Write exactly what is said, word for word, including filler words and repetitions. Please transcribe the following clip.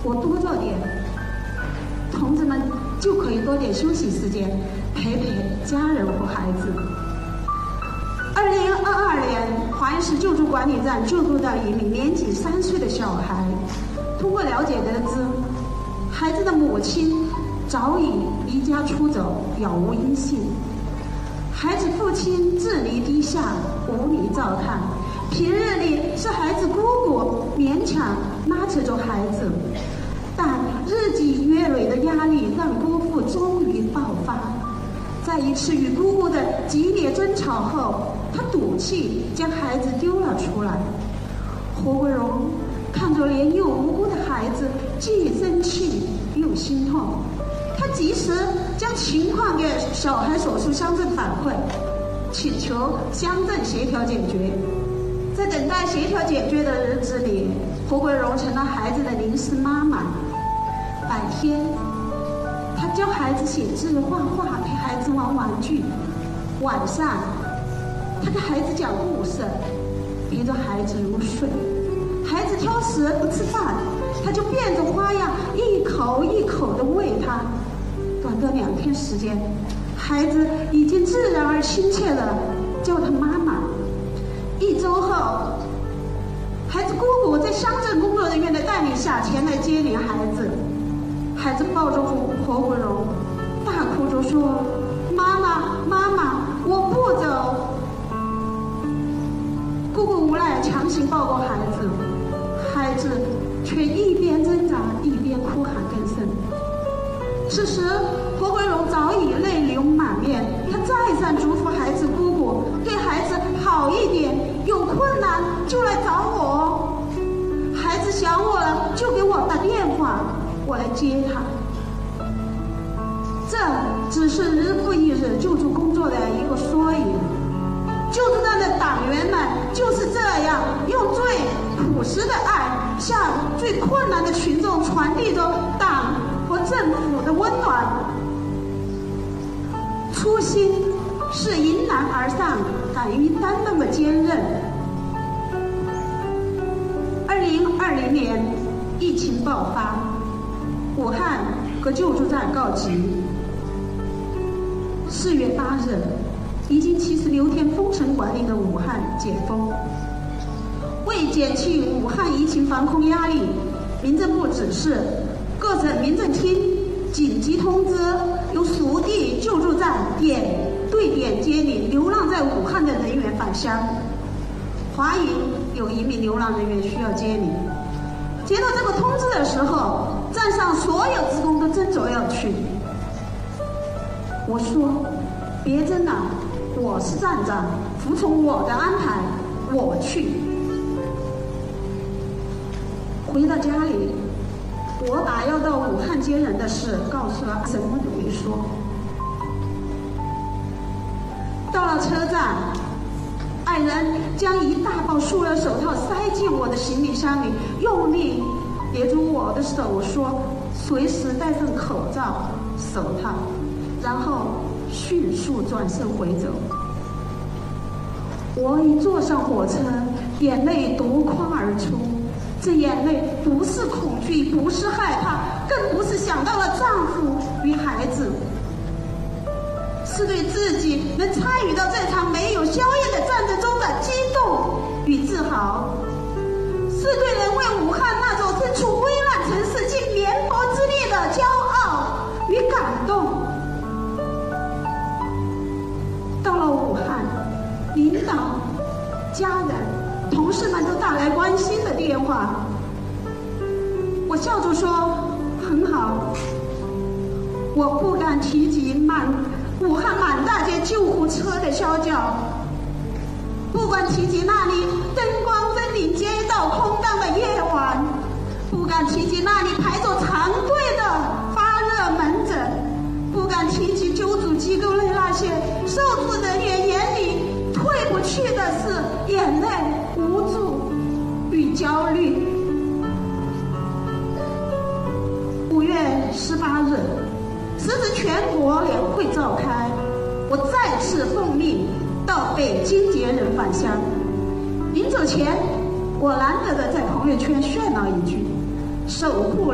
我多做点，同志们就可以多点休息时间，陪陪家人和孩子。二零二二年，华阴市救助管理站救助到一名年仅三岁的小孩。通过了解得知，孩子的母亲早已离家出走，杳无音信。孩子父亲智力低下，无力照看。平日里是孩子姑姑勉强拉扯着孩子，但日积月累的压力让姑父终于爆发。在一次与姑姑的激烈争吵后，他赌气将孩子丢了出来。胡国荣看着年幼无辜的孩子，既生气又心痛。他及时将情况给小孩手术乡镇反馈，请求乡镇协调解决。在等待协调解决的日子里，胡国荣成了孩子的临时妈妈。白天，他教孩子写字、画画，陪孩子玩玩具；晚上，他给孩子讲故事，陪着孩子入睡。孩子挑食不吃饭，他就变着花样一口一口地喂他。短短两天时间，孩子已经自然而亲切地叫他妈妈。一周后，孩子姑姑在乡镇工作人员的带领下前来接领孩子。孩子抱着胡胡国荣，大哭着说：“妈妈，妈妈，我不走。”姑姑无奈强行抱过孩子，孩子却一边挣扎一边哭喊更甚。此时，胡国荣早已泪流满面，他再三嘱咐孩子姑姑对孩子好一点，有困难就来找我。孩子想我了就给我打电话，我来接他。这只是日复一日救助工作的一个缩影。救助站的党员们就是这样用最朴实的爱，向最困难的群众传递着党和政府的温暖。初心是迎难而上，敢于担当的坚韧。二零二零年疫情爆发，武汉和救助站告急。四月八日，已经七十六天封城管理的武汉解封。为减轻武汉疫情防控压力，民政部指示各省民政厅紧急通知由属地救助站点对点接领流浪在武汉的人员返乡。华阴有一名流浪人员需要接领，接到这个通知的时候，站上所有职工都争着要去。我说：“别争了，我是站长，服从我的安排，我去。”回到家里，我把要到武汉接人的事告诉了，什么都没说。到了车站，爱人将一大包塑料手套塞进我的行李箱里，用力捏住我的手说：“随时戴上口罩、手套。”然后迅速转身回走。我一坐上火车，眼泪夺眶而出。这眼泪不是恐惧，不是害怕，更不是想到了丈夫与孩子，是对自己能参与到这场没有硝烟的战争中的激动与自豪，是对人为武汉那座身处危难城市尽绵薄之力的骄傲与感动。到了武汉，领导、家人、同事们都打来关心的电话，我笑着说：“很好。”我不敢提及满武汉满大街救护车的啸叫，不敢提及那里灯光狰狞、街道空荡的夜晚，不敢提及那里排着长队的发热门诊，不敢提及救助机构内那些受助人员眼里褪不去的是眼泪、无助与焦虑。五月十八日，时值全国两会召开，我再次奉命到北京接人返乡。临走前，我难得的在朋友圈炫了一句：“守护